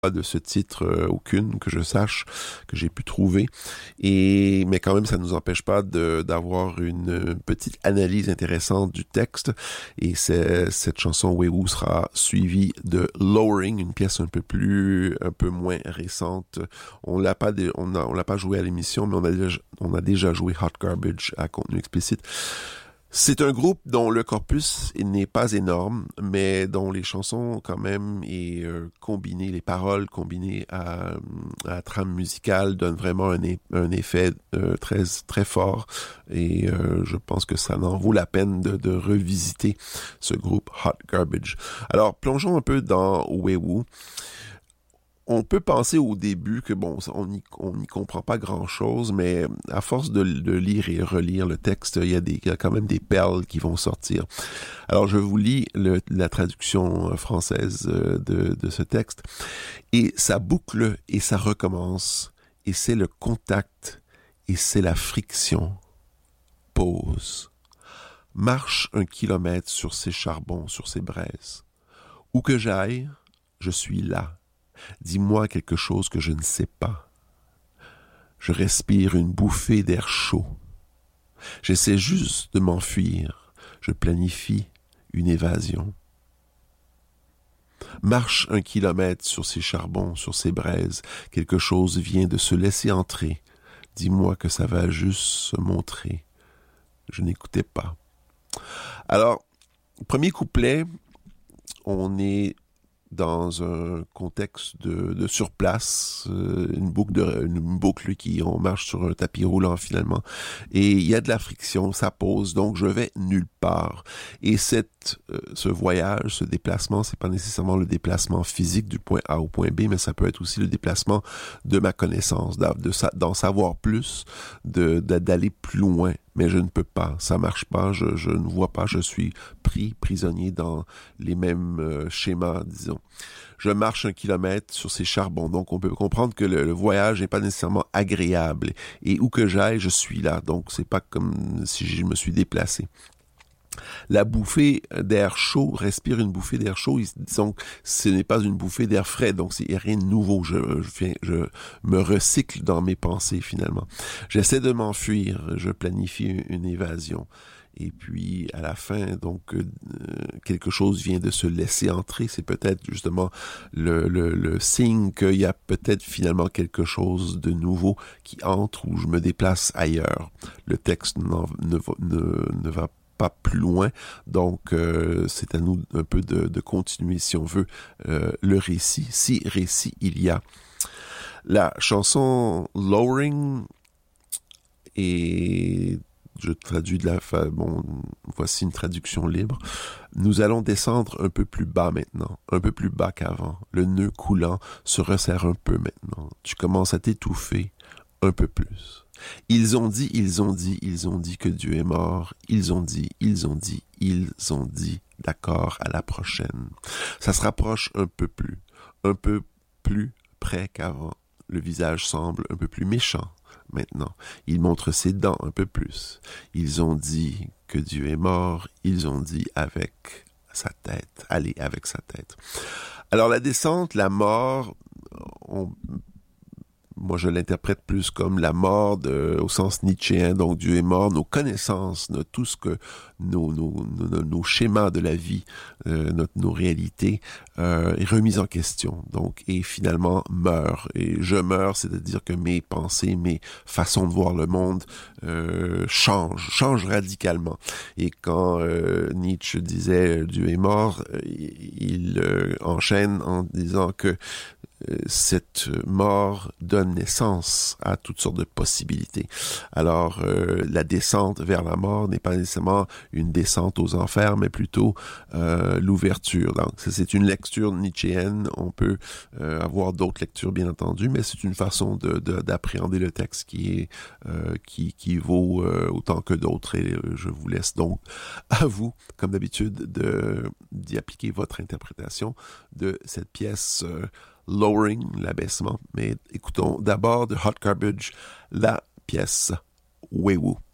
de ce titre, aucune que je sache, que j'ai pu trouver. Mais quand même, ça ne nous empêche pas d'avoir une petite analyse intéressante du texte. Et cette chanson Wewu sera suivie de Lowering, une pièce un peu moins récente. On l'a pas joué à l'émission, mais on a déjà joué Hot Garbage à contenu explicite. C'est un groupe dont le corpus n'est pas énorme, mais dont les chansons quand même et les paroles combinées à la trame musicale donnent vraiment un effet très très fort. Et je pense que ça en vaut la peine de revisiter ce groupe Hot Garbage. Alors plongeons un peu dans Wewu. On peut penser au début que on n'y comprend pas grand-chose, mais à force de lire et relire le texte, il y a quand même des perles qui vont sortir. Alors je vous lis la traduction française de ce texte. Et ça boucle et ça recommence, et c'est le contact et c'est la friction. Pause. Marche 1 kilomètre sur ces charbons, sur ces braises. Où que j'aille, je suis là. Dis-moi quelque chose que je ne sais pas. Je respire une bouffée d'air chaud. J'essaie juste de m'enfuir. Je planifie une évasion. Marche 1 kilomètre sur ces charbons, sur ces braises. Quelque chose vient de se laisser entrer. Dis-moi que ça va juste se montrer. Je n'écoutais pas. Alors, premier couplet, on est dans un contexte de surplace, une boucle on marche sur un tapis roulant finalement, et il y a de la friction, ça pose, donc je vais nulle part. Et ce voyage, ce déplacement, c'est pas nécessairement le déplacement physique du point A au point B, mais ça peut être aussi le déplacement de ma connaissance, d'en savoir plus, d'aller plus loin. Mais je ne peux pas, ça marche pas, je ne vois pas, je suis prisonnier dans les mêmes schémas, disons. Je marche 1 kilomètre sur ces charbons, donc on peut comprendre que le voyage n'est pas nécessairement agréable. Et où que j'aille, je suis là, donc c'est pas comme si je me suis déplacé. La bouffée d'air chaud, respire une bouffée d'air chaud, disons que ce n'est pas une bouffée d'air frais, donc c'est rien de nouveau, je me recycle dans mes pensées finalement. J'essaie de m'enfuir, je planifie une évasion. Et puis, à la fin, donc, quelque chose vient de se laisser entrer. C'est peut-être justement le signe qu'il y a peut-être finalement quelque chose de nouveau qui entre ou je me déplace ailleurs. Le texte ne va pas plus loin, donc c'est à nous un peu de continuer, si on veut, le récit, si récit il y a. La chanson Lowering est... Je traduis voici une traduction libre. Nous allons descendre un peu plus bas maintenant, un peu plus bas qu'avant. Le nœud coulant se resserre un peu maintenant. Tu commences à t'étouffer un peu plus. Ils ont dit que Dieu est mort. Ils ont dit, d'accord, à la prochaine. Ça se rapproche un peu plus près qu'avant. Le visage semble un peu plus méchant. Maintenant, il montre ses dents un peu plus. Ils ont dit que Dieu est mort. Ils ont dit avec sa tête. Allez, avec sa tête. Alors, la descente, la mort, moi, je l'interprète plus comme la mort au sens nietzschéen. Donc, Dieu est mort. Nos connaissances, tout ce que nos schémas de la vie, nos réalités, est remise en question. Donc, et finalement meurt. Et je meurs, c'est-à-dire que mes pensées, mes façons de voir le monde changent radicalement. Et quand Nietzsche disait Dieu est mort, il enchaîne en disant que cette mort donne naissance à toutes sortes de possibilités. Alors, la descente vers la mort n'est pas nécessairement une descente aux enfers, mais plutôt l'ouverture. Donc, c'est une lecture nietzschéenne. On peut avoir d'autres lectures, bien entendu, mais c'est une façon d'appréhender le texte qui vaut autant que d'autres. Et je vous laisse donc à vous, comme d'habitude, d'y appliquer votre interprétation de cette pièce Lowering, l'abaissement. Mais écoutons d'abord de Hot Garbage la pièce Wewu.